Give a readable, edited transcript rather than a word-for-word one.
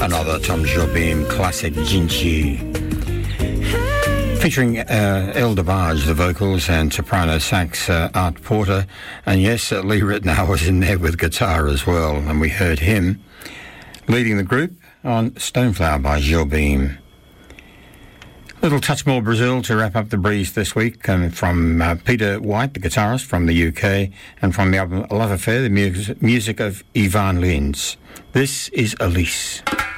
Another Tom Jobim classic, Jinchi. Featuring El DeBarge, the vocals, and soprano sax Art Porter. And yes, Lee Ritenour was in there with guitar as well, and we heard him leading the group on Stoneflower by Jobim. Little touch more Brazil to wrap up the breeze this week, from Peter White, the guitarist from the UK, and from the album Love Affair, the music of Ivan Lins. This is Elise.